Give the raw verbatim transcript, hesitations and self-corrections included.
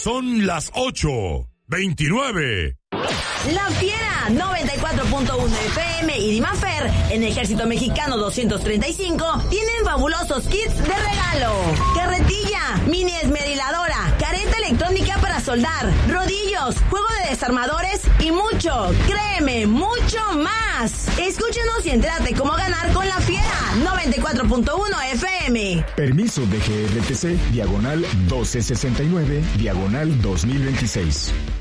son las ocho veintinueve. La Fiera noventa y cuatro punto uno F M y Dimafer en Ejército Mexicano doscientos treinta y cinco tienen fabulosos kits de regalo. Carretilla, mini esmeriladora, careta electrónica para soldar, rodillos, juego de desarmadores y mucho, créeme, mucho más. Escúchanos y entérate cómo ganar con La Fiera noventa y cuatro punto uno F M. Permiso de G R T C, diagonal doce sesenta y nueve, diagonal dos mil veintiséis.